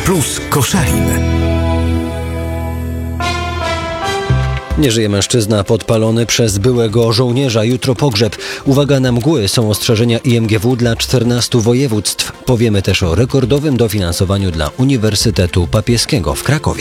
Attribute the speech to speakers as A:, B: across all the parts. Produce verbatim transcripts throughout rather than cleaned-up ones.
A: Plus Koszalin.
B: Nie żyje mężczyzna podpalony przez byłego żołnierza. Jutro pogrzeb. Uwaga na mgły. Są ostrzeżenia I M G W dla czternastu województw. Powiemy też o rekordowym dofinansowaniu dla Uniwersytetu Papieskiego w Krakowie.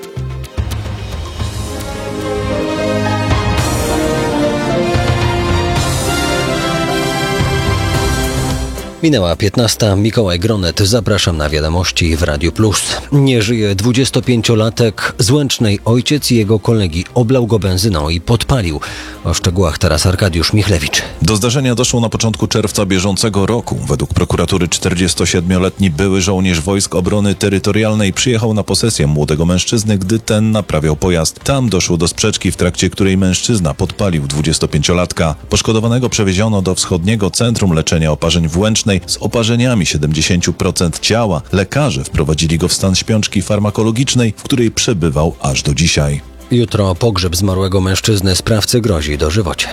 B: Minęła piętnasta. Mikołaj Gronet. Zapraszam na wiadomości w Radiu Plus. Nie żyje dwudziestopięciolatek z Łęcznej. Ojciec i jego kolegi oblał go benzyną i podpalił. O szczegółach teraz Arkadiusz Michlewicz.
C: Do zdarzenia doszło na początku czerwca bieżącego roku. Według prokuratury czterdziestosiedmioletni były żołnierz Wojsk Obrony Terytorialnej przyjechał na posesję młodego mężczyzny, gdy ten naprawiał pojazd. Tam doszło do sprzeczki, w trakcie której mężczyzna podpalił dwudziestopięciolatka. Poszkodowanego przewieziono do Wschodniego Centrum Leczenia Oparzeń w Łęcznej z oparzeniami siedemdziesiąt procent ciała. Lekarze wprowadzili go w stan śpiączki farmakologicznej, w której przebywał aż do dzisiaj.
B: Jutro pogrzeb zmarłego mężczyzny. Sprawcy grozi dożywocie.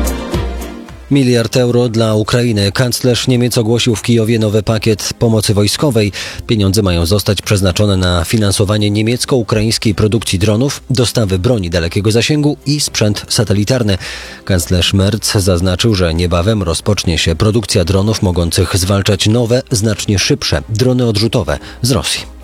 B: Miliard euro dla Ukrainy. Kanclerz Niemiec ogłosił w Kijowie nowy pakiet pomocy wojskowej. Pieniądze mają zostać przeznaczone na finansowanie niemiecko-ukraińskiej produkcji dronów, dostawy broni dalekiego zasięgu i sprzęt satelitarny. Kanclerz Merz zaznaczył, że niebawem rozpocznie się produkcja dronów mogących zwalczać nowe, znacznie szybsze drony odrzutowe z Rosji.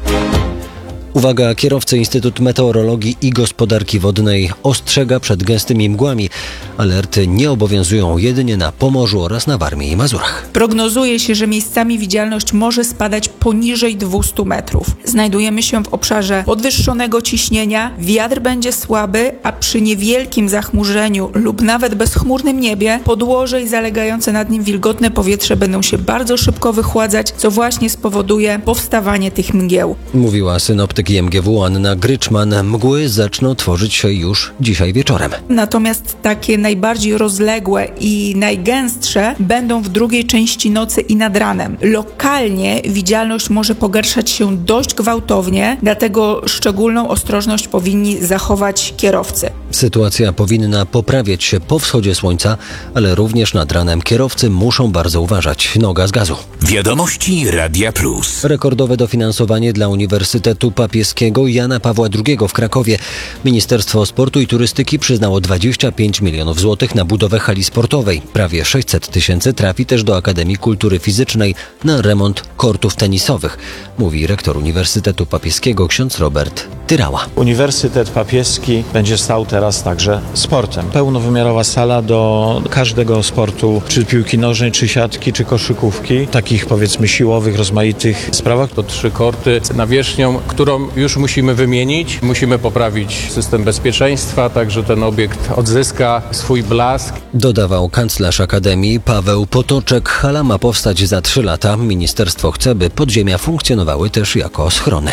B: Uwaga, kierowcy. Instytut Meteorologii i Gospodarki Wodnej ostrzega przed gęstymi mgłami. Alerty nie obowiązują jedynie na Pomorzu oraz na Warmii i Mazurach.
D: Prognozuje się, że miejscami widzialność może spadać poniżej dwieście metrów. Znajdujemy się w obszarze podwyższonego ciśnienia, wiatr będzie słaby, a przy niewielkim zachmurzeniu lub nawet bezchmurnym niebie podłoże i zalegające nad nim wilgotne powietrze będą się bardzo szybko wychładzać, co właśnie spowoduje powstawanie tych mgieł.
B: Mówiła synoptyk I M G W Anna Gryczman. Mgły zaczną tworzyć się już dzisiaj wieczorem.
D: Natomiast takie najbardziej rozległe i najgęstsze będą w drugiej części nocy i nad ranem. Lokalnie widzialność może pogarszać się dość gwałtownie, dlatego szczególną ostrożność powinni zachować kierowcy.
B: Sytuacja powinna poprawiać się po wschodzie słońca, ale również nad ranem kierowcy muszą bardzo uważać. Noga z gazu.
A: Wiadomości Radia Plus.
B: Rekordowe dofinansowanie dla Uniwersytetu Papieskiego Jana Pawła drugiego w Krakowie. Ministerstwo Sportu i Turystyki przyznało dwadzieścia pięć milionów złotych na budowę hali sportowej. Prawie sześćset tysięcy trafi też do Akademii Kultury Fizycznej na remont kortów tenisowych, mówi rektor Uniwersytetu Papieskiego ksiądz Robert Tyrała.
E: Uniwersytet Papieski będzie stał teraz także sportem. Pełnowymiarowa sala do każdego sportu, czy piłki nożnej, czy siatki, czy koszykówki, takich powiedzmy siłowych, rozmaitych sprawach.
F: To trzy korty z nawierzchnią, którą już musimy wymienić. Musimy poprawić system bezpieczeństwa, tak że ten obiekt odzyska swój blask.
B: Dodawał kanclerz Akademii Paweł Potoczek. Hala ma powstać za trzy lata. Ministerstwo chce, by podziemia funkcjonowały też jako schrony.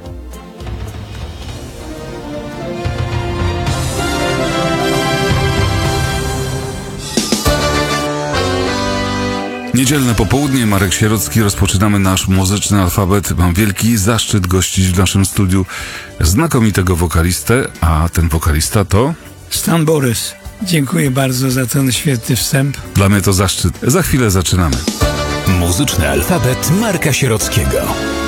G: Niedzielne popołudnie, Marek Sierocki. Rozpoczynamy nasz muzyczny alfabet. Mam wielki zaszczyt gościć w naszym studiu znakomitego wokalistę, a ten wokalista to...
H: Stan Borys. Dziękuję bardzo za ten świetny wstęp.
G: Dla mnie to zaszczyt. Za chwilę zaczynamy.
A: Muzyczny alfabet Marka Sierockiego.